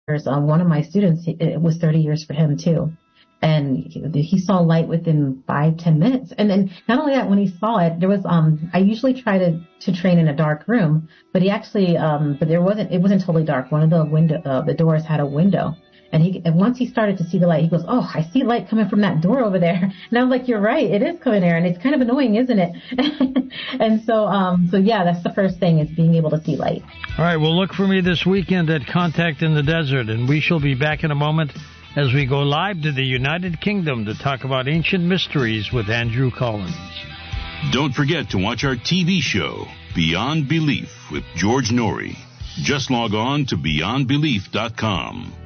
One of my students, it was 30 years for him too. And he saw light within 5-10 minutes. And then not only that, when he saw it, there was, I usually try to train in a dark room, but he actually, but it wasn't totally dark. One of the doors had a window. And once he started to see the light, he goes, "Oh, I see light coming from that door over there." And I was like, "You're right. It is coming there. And it's kind of annoying, isn't it?" And so yeah, that's the first thing, is being able to see light. All right. Well, look for me this weekend at Contact in the Desert, and we shall be back in a moment as we go live to the United Kingdom to talk about ancient mysteries with Andrew Collins. Don't forget to watch our TV show, Beyond Belief, with George Norrie. Just log on to beyondbelief.com.